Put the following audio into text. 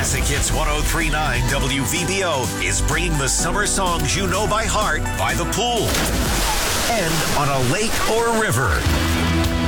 Classic Hits 103.9 WVBO is bringing the summer songs you know by heart by the pool and on a lake or river.